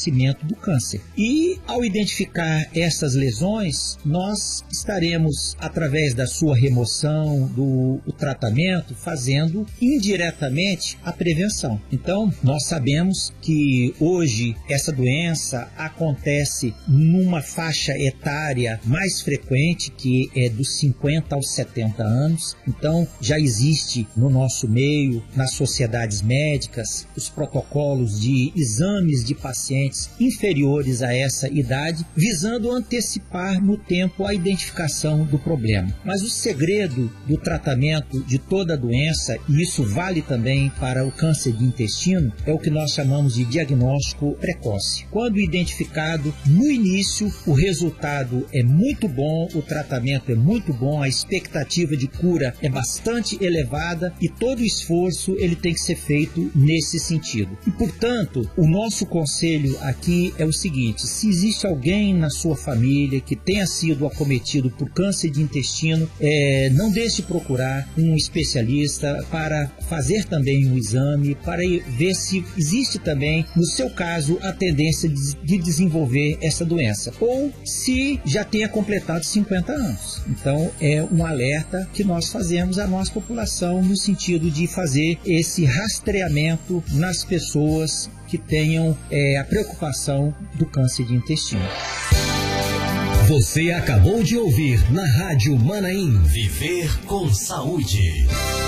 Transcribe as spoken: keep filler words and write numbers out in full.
nascimento do câncer. E ao identificar essas lesões, nós estaremos, através da sua remoção, do o tratamento, fazendo indiretamente a prevenção. Então, nós sabemos que hoje essa doença acontece numa faixa etária mais frequente, que é dos cinquenta aos setenta anos. Então, já existe no nosso meio, nas sociedades médicas, os protocolos de exames de pacientes inferiores a essa idade, visando antecipar no tempo a identificação do problema. Mas o segredo do tratamento de toda a doença, e isso vale também para o câncer de intestino, é o que nós chamamos de diagnóstico precoce. Quando identificado no início, o resultado é muito bom, o tratamento é muito bom, a expectativa de cura é bastante elevada e todo o esforço ele tem que ser feito nesse sentido. E, portanto, o nosso conselho aqui é o seguinte: se existe alguém na sua família que tenha sido acometido por câncer de intestino, é, não deixe de procurar um especialista para fazer também um exame, para ver se existe também, no seu caso, a tendência de, de desenvolver essa doença, ou se já tenha completado cinquenta anos. Então, é um alerta que nós fazemos à nossa população no sentido de fazer esse rastreamento nas pessoas que tenham é, a preocupação do câncer de intestino. Você acabou de ouvir na Rádio Manaim Viver com Saúde.